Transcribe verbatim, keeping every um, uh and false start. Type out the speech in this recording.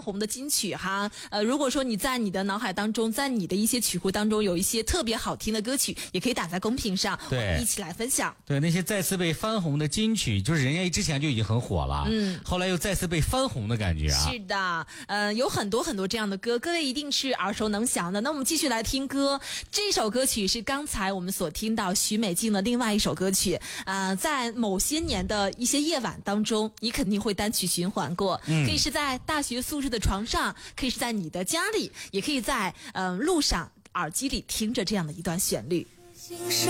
红的金曲哈。呃，如果说你在你的脑海当中，在你的一些曲库当中有一些特别好听的歌曲，也可以打在公屏上，我们一起来分享。 对，那些再次被翻红的金曲，就是人家之前就已经很火了， 嗯， 后来又再次被翻红的感觉啊。 是的，呃，有很多很多这样的歌，各位一定是耳熟能详的。那我们继续来听歌，这首歌曲是刚才我们所听到许美静的另外一首歌曲，呃，在某些年的一些夜晚当中，你肯定会单曲循环过，嗯、可以是在大学宿舍的床上，可以是在你的家里，也可以在嗯、呃、路上耳机里听着这样的一段旋律。